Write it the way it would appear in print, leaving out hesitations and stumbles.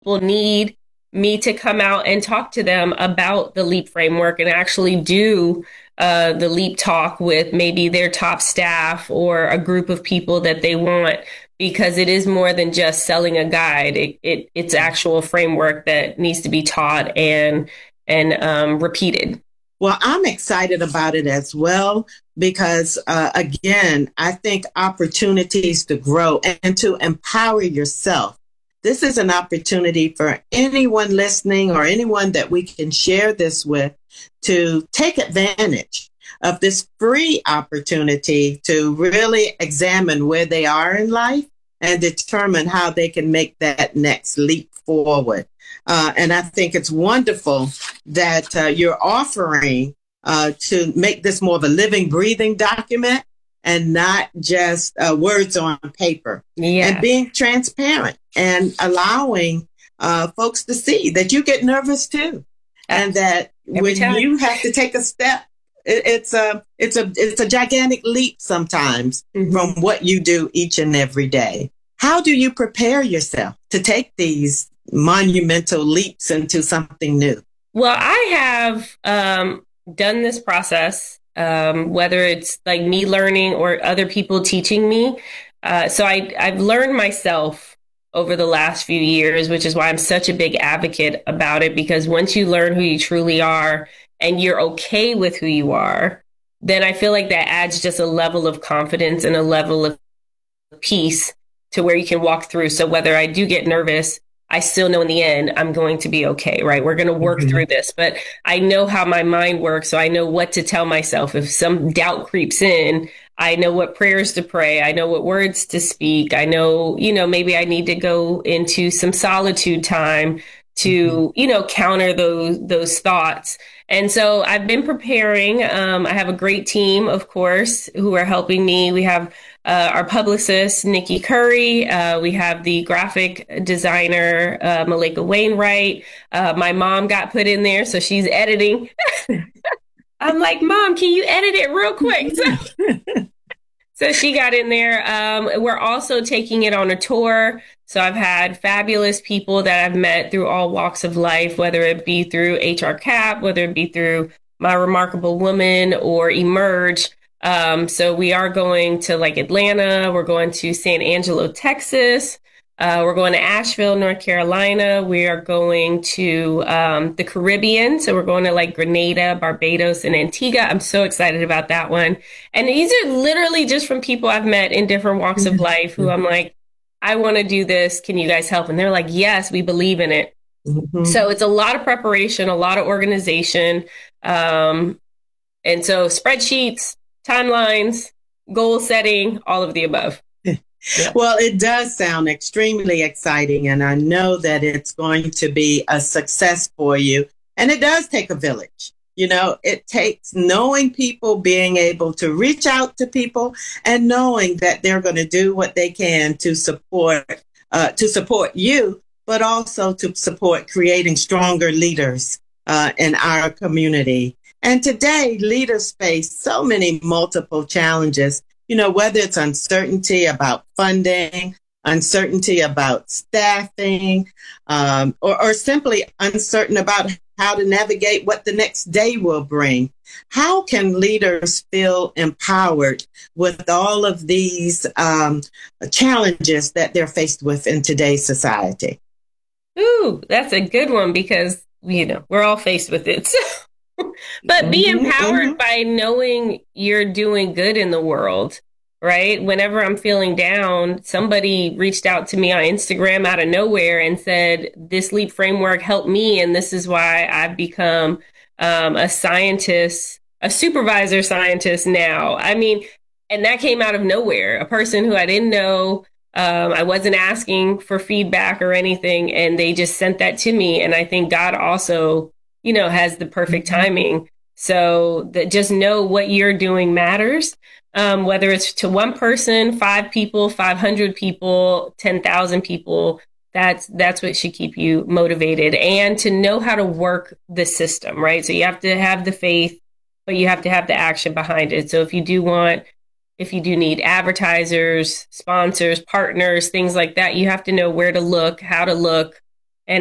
people need me to come out and talk to them about the LEAP framework and actually do the LEAP talk with maybe their top staff or a group of people that they want, because it is more than just selling a guide. It's actual framework that needs to be taught and repeated. Well, I'm excited about it as well because, again, I think opportunities to grow and to empower yourself. This is an opportunity for anyone listening or anyone that we can share this with to take advantage of this free opportunity to really examine where they are in life and determine how they can make that next leap forward. And I think it's wonderful that you're offering to make this more of a living, breathing document and not just words on paper. Yeah. And being transparent and allowing folks to see that you get nervous too. And that when you have to take a step, it's a gigantic leap sometimes from what you do each and every day. How do you prepare yourself to take these monumental leaps into something new? Well, I have done this process, whether it's like me learning or other people teaching me. So I've learned myself over the last few years, which is why I'm such a big advocate about it, because once you learn who you truly are and you're okay with who you are, then I feel like that adds just a level of confidence and a level of peace to where you can walk through. So whether I do get nervous, I still know in the end, I'm going to be okay, right? We're going to work through this, but I know how my mind works. So I know what to tell myself. If some doubt creeps in, I know what prayers to pray. I know what words to speak. I know, maybe I need to go into some solitude time to, counter those thoughts. And so I've been preparing. I have a great team, of course, who are helping me. We have our publicist, Nikki Curry. We have the graphic designer, Malika Wainwright. My mom got put in there, so she's editing. I'm like, Mom, can you edit it real quick? So she got in there. We're also taking it on a tour. So I've had fabulous people that I've met through all walks of life, whether it be through HR CAP, whether it be through My Remarkable Woman or Emerge. So we are going to like Atlanta. We're going to San Angelo, Texas. We're going to Asheville, North Carolina. We are going to the Caribbean. So we're going to like Grenada, Barbados, and Antigua. I'm so excited about that one. And these are literally just from people I've met in different walks of life who I'm like, I want to do this. Can you guys help? And they're like, yes, we believe in it. So it's a lot of preparation, a lot of organization. And so spreadsheets, timelines, goal setting, all of the above. Yeah. Well, it does sound extremely exciting, and I know that it's going to be a success for you. And it does take a village. It takes knowing people, being able to reach out to people, and knowing that they're going to do what they can to support you, but also to support creating stronger leaders in our community. And today, leaders face so many multiple challenges. Whether it's uncertainty about funding, uncertainty about staffing, or simply uncertain about how to navigate what the next day will bring. How can leaders feel empowered with all of these challenges that they're faced with in today's society? Ooh, that's a good one because, we're all faced with it. But be empowered by knowing you're doing good in the world, right? Whenever I'm feeling down, somebody reached out to me on Instagram out of nowhere and said, this LEAP framework helped me. And this is why I've become a scientist, a supervisor scientist now. I mean, and that came out of nowhere. A person who I didn't know, I wasn't asking for feedback or anything. And they just sent that to me. And I think God also has the perfect timing. So that just know what you're doing matters. Whether it's to one person, 5 people, 500 people, 10,000 people, that's what should keep you motivated, and to know how to work the system, right? So you have to have the faith, but you have to have the action behind it. So if you do need advertisers, sponsors, partners, things like that, you have to know where to look, how to look,